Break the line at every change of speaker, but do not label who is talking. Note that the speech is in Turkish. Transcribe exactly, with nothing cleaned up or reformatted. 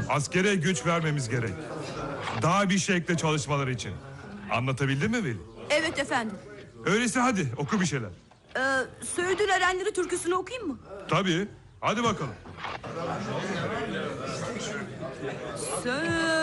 Askere güç vermemiz gerek. Daha bir şekilde çalışmaları için. Anlatabildim mi Veli?
Evet efendim.
Öyleyse hadi oku bir şeyler.
Ee, Söğüdül Erenleri türküsünü okuyayım mı?
Tabii. Hadi bakalım.
Söğüdül